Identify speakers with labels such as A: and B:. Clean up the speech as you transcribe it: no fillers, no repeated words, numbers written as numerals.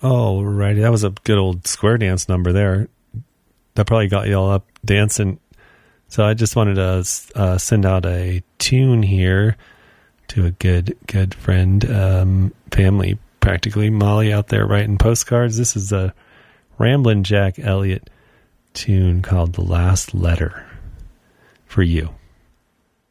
A: Oh, righty. That was a good old square dance number there. That probably got you all up dancing. So I just wanted to send out a tune here to a good friend, family, practically. Molly out there writing postcards. This is a Ramblin' Jack Elliott tune called The Last Letter for you.